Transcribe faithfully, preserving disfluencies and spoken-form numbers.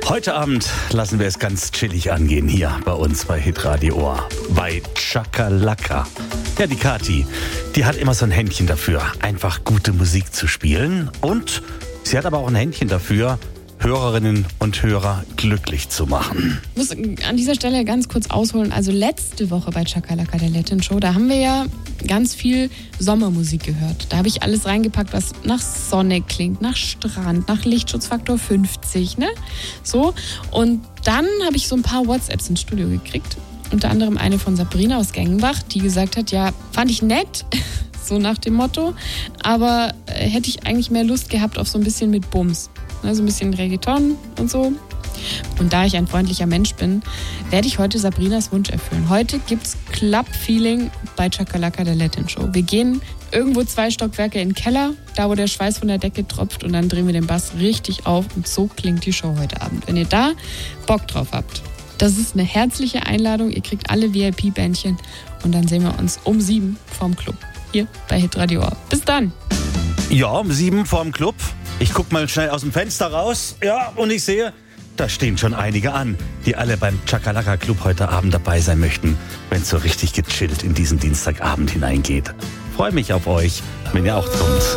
Heute Abend lassen wir es ganz chillig angehen hier bei uns bei Hitradio Ohr. Bei Chakalaka. Ja, die Kathi, die hat immer so ein Händchen dafür, einfach gute Musik zu spielen. Und sie hat aber auch ein Händchen dafür, Hörerinnen und Hörer glücklich zu machen. Ich muss an dieser Stelle ganz kurz ausholen. Also letzte Woche bei Chakalaka, der Latin Show, da haben wir ja ganz viel Sommermusik gehört. Da habe ich alles reingepackt, was nach Sonne klingt, nach Strand, nach Lichtschutzfaktor fünfzig, ne? So. Und dann habe ich so ein paar WhatsApps ins Studio gekriegt. Unter anderem eine von Sabrina aus Gengenbach, die gesagt hat, ja, fand ich nett, so nach dem Motto, aber äh, hätte ich eigentlich mehr Lust gehabt auf so ein bisschen mit Bums. Ne, so ein bisschen Reggaeton und so. Und da ich ein freundlicher Mensch bin, werde ich heute Sabrinas Wunsch erfüllen. Heute gibt's Club-Feeling bei Chakalaka, der Latin Show. Wir gehen irgendwo zwei Stockwerke in den Keller, da wo der Schweiß von der Decke tropft, und dann drehen wir den Bass richtig auf, und so klingt die Show heute Abend. Wenn ihr da Bock drauf habt, das ist eine herzliche Einladung. Ihr kriegt alle V I P-Bändchen und dann sehen wir uns um sieben vorm Club hier bei Hitradio Ohr. Bis dann! Ja, um sieben vorm Club. Ich guck mal schnell aus dem Fenster raus. Ja, und ich sehe, da stehen schon einige an, die alle beim Chakalaka Club heute Abend dabei sein möchten, wenn es so richtig gechillt in diesen Dienstagabend hineingeht. Freue mich auf euch, wenn ihr auch kommt.